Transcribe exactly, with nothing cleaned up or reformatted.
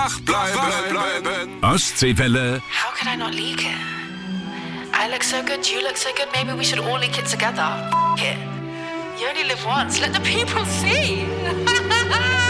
Bleiben, bleiben. Ostseewelle. How could I not leak it? I look so good, you look so good, maybe we should all leak it together. F- it. You only live once, let the people see.